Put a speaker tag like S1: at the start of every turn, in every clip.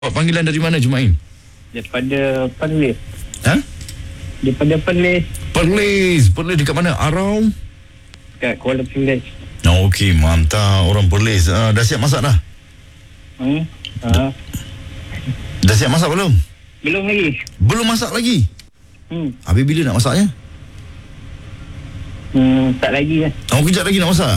S1: Panggilan dari mana Jumain?
S2: Daripada Perlis.
S1: Ha?
S2: Daripada Perlis.
S1: Perlis dekat mana? Arau?
S2: Kat Kuala Perlis.
S1: Okey, mantap. Orang Perlis. Dah siap masak dah? Dah siap masak belum?
S2: Belum lagi.
S1: Belum masak lagi? Habis bila nak masaknya?
S2: Tak lagi lah.
S1: Kejap lagi nak masak?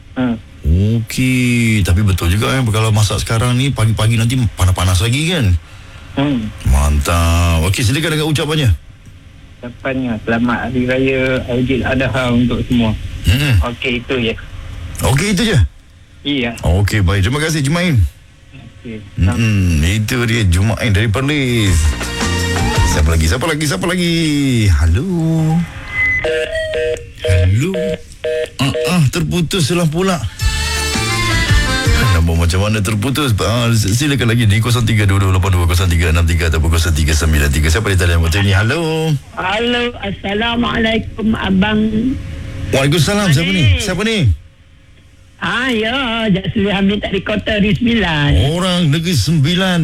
S1: Okey, tapi betul juga kalau masak sekarang ni pagi-pagi nanti panas-panas lagi kan? Mantap. Okey, silakan dengan ucapannya.
S2: Ucapannya selamat Hari Raya Aidiladha untuk semua. Okey, itu je.
S1: Okey, itu je?
S2: Iya.
S1: Okey, baik. Terima kasih Jumain.
S2: Okey.
S1: Itu dia Jumain dari Perlis. Siapa lagi? Halo. Terputus lah pula. Nombor macam mana terputus? Silakan lagi di 0322820363 ataupun 0393. Siapa di talian waktu ini? Halo.
S3: Assalamualaikum abang.
S1: Waalaikumsalam. Siapa ni?
S3: Ya, Jasli Hamid tak di kota Negeri Sembilan.
S1: Orang Negeri Sembilan.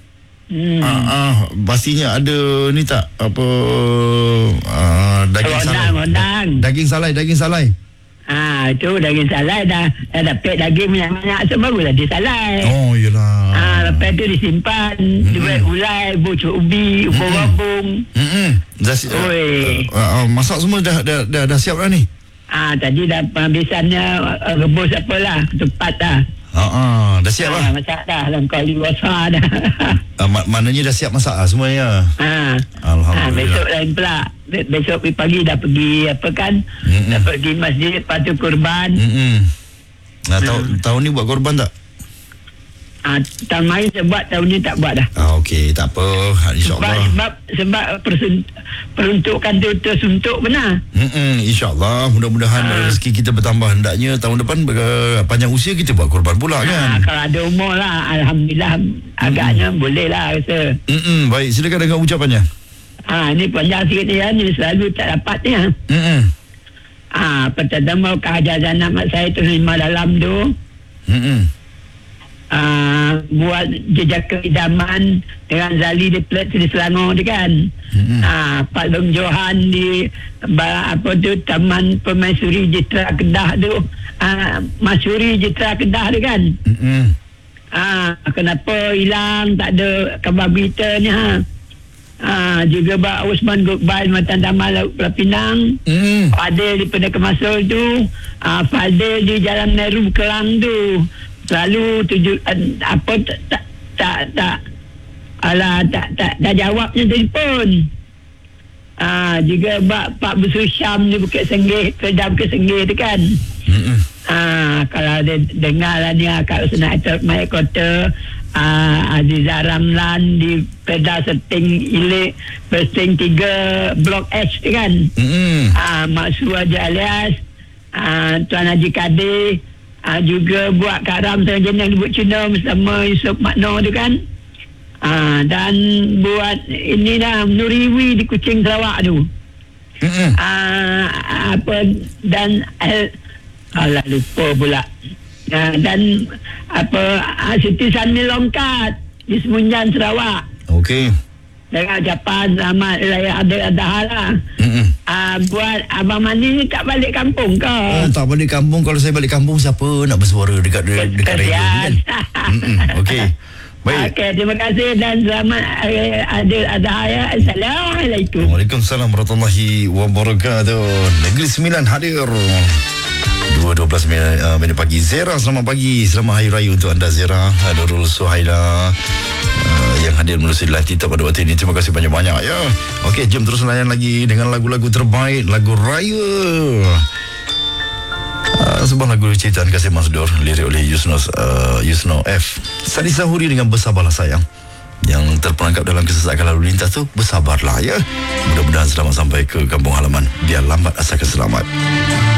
S1: Pastinya ada ni tak apa daging salai. Daging salai.
S3: Itu daging salai dah dapat daging banyak-banyak so barulah disalai.
S1: Oh iyalah.
S3: Lepas tu disimpan, dibuat ulai, bucuk ubi, ubur rabung.
S1: Masak semua dah siap dah ni.
S3: Tadi dah penghabisannya rebus apalah, ketupat dah.
S1: Dah siap lah.
S3: Masak dah dalam kali besar dah.
S1: Maknanya dah siap masak lah semuanya. Alhamdulillah.
S3: Besok lain pula. Besok pagi dah pergi apa kan? Dah pergi masjid, lepas tu kurban.
S1: Tahun ni buat korban tak?
S3: Tahun main saya buat, tahun ni tak buat dah.
S1: Okey, tak apa. InsyaAllah.
S3: Sebab peruntukan tu tersuntuk benar.
S1: InsyaAllah. Mudah-mudahan rezeki kita bertambah. Hendaknya tahun depan panjang usia kita buat korban pula kan.
S3: Kalau ada umur lah, Alhamdulillah agaknya boleh lah rasa.
S1: Baik, silakan dengan ucapannya.
S3: Ni panjang sikit ya. Ni selalu tak dapat ni. Pertama kehajatan anak saya terima dalam tu. Buat jejak keidaman dengan Zali di Selangor tu kan. Pak Long Johan di Taman Permaisuri Jitra Kedah tu, Masuri Jitra Kedah tu kan. Kenapa hilang, tak ada khabar berita ni. Juga Pak Osman Gokbal Matan Damal Laut Pulau Pinang. Fadil di Pena Kemasul tu, Fadil di Jalan Meru Kelang tu. Selalu tak jawabnya telefon. Juga Pak Besar Syam di Bukit Senggih, Kedah Bukit Senggih tu kan. Kalau dia dengar lah ni Kak Usna Atal Maya Kota, Azizah Ramlan di Kedah Seting Ilik Seting 3 Blok H tu kan. Mak Su Haji Alias, Tuan Haji Kadir, juga buat karam tengah jenang di Cina bersama Yusof Makno tu kan. Dan buat ini dah Nuriwi di Kuching Sarawak tu. Dan lupa pula. Dan Siti Sanil Longkat di Semunjan Sarawak. Okey. Dengan ucapan selamat Raya Aidiladha lah. Buat Abang Mani ni tak balik kampung ke?
S1: Tak balik kampung. Kalau saya balik kampung, siapa nak bersuara dekat radio kan? Okey. Baik. Okey,
S3: terima kasih dan selamat Aidiladha ya. Assalamualaikum.
S1: Waalaikumsalam warahmatullahi wabarakatuh. Negeri Sembilan hadir 2:12 minit pagi. Zera, selamat pagi. Selamat Hari Raya untuk anda Zera. Nurul Suhaila yang hadir melalui live kita pada waktu ini. Terima kasih banyak-banyak ya. Okey, jom terus layan lagi dengan lagu-lagu terbaik, lagu raya. Sebuah lagu ciptaan Kasim Masdur, lirik oleh Yusno F. Sadi Sahuri dengan Bersabarlah Sayang, yang terperangkap dalam kesesakan lalu lintas tu. Bersabarlah ya. Mudah-mudahan selamat sampai ke kampung halaman. Biar lambat asalkan selamat.